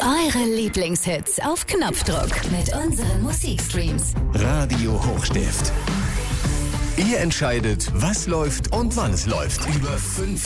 Eure Lieblingshits auf Knopfdruck mit unseren Musikstreams. Radio Hochstift. Ihr entscheidet, was läuft und wann es läuft. Über 5